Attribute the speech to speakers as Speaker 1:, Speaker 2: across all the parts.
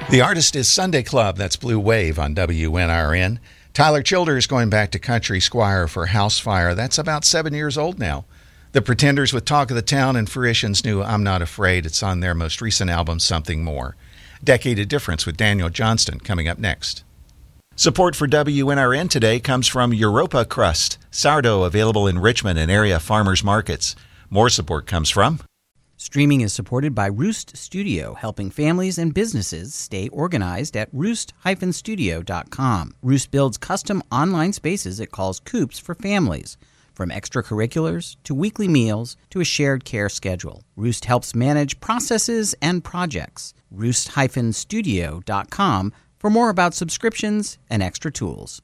Speaker 1: The artist is Sunday Club. That's Blue Wave on WNRN. Tyler Childers going back to Country Squire for House Fire. That's about 7 years old now. The Pretenders with Talk of the Town and Fruition's new I'm Not Afraid. It's on their most recent album, Something More. Decade of Difference with Daniel Johnston coming up next. Support for WNRN today comes from Europa Crust, sourdough available in Richmond and area farmers markets. More support comes from...
Speaker 2: Streaming is supported by Roost Studio, helping families and businesses stay organized at roost-studio.com. Roost builds custom online spaces it calls coops for families, from extracurriculars to weekly meals to a shared care schedule. Roost helps manage processes and projects. Roost-studio.com for more about subscriptions and extra tools.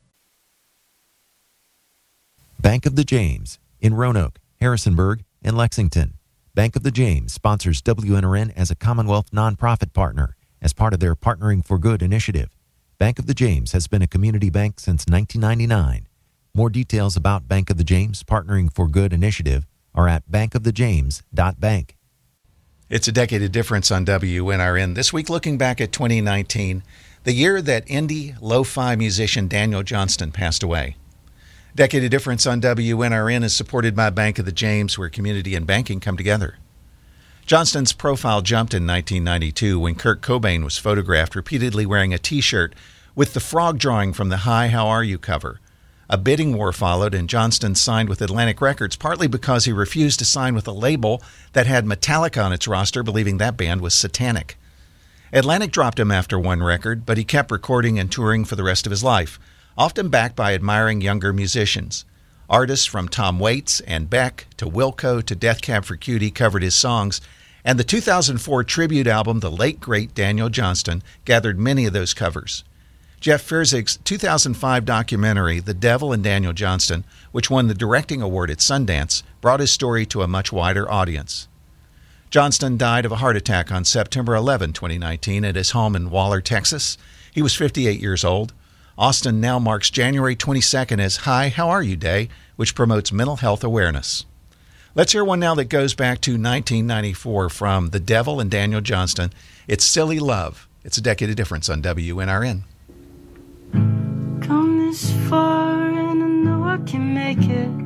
Speaker 3: Bank of the James in Roanoke, Harrisonburg, and Lexington. Bank of the James sponsors WNRN as a Commonwealth nonprofit partner as part of their Partnering for Good initiative. Bank of the James has been a community bank since 1999. More details about Bank of the James Partnering for Good initiative are at bankofthejames.bank.
Speaker 1: It's a decade of difference on WNRN. This week looking back at 2019, the year that indie lo-fi musician Daniel Johnston passed away. Decade of Difference on WNRN is supported by Bank of the James, where community and banking come together. Johnston's profile jumped in 1992 when Kurt Cobain was photographed repeatedly wearing a T-shirt with the frog drawing from the Hi, How Are You cover. A bidding war followed, and Johnston signed with Atlantic Records, partly because he refused to sign with a label that had Metallica on its roster, believing that band was satanic. Atlantic dropped him after one record, but he kept recording and touring for the rest of his life, often backed by admiring younger musicians. Artists from Tom Waits and Beck to Wilco to Death Cab for Cutie covered his songs, and the 2004 tribute album, The Late Great Daniel Johnston, gathered many of those covers. Jeff Ferzig's 2005 documentary, The Devil and Daniel Johnston, which won the directing award at Sundance, brought his story to a much wider audience. Johnston died of a heart attack on September 11, 2019, at his home in Waller, Texas. He was 58 years old. Austin now marks January 22nd as Hi, How Are You Day, which promotes mental health awareness. Let's hear one now that goes back to 1994 from The Devil and Daniel Johnston. It's Silly Love. It's a decade of difference on WNRN.
Speaker 4: Come this far and I know I can make it.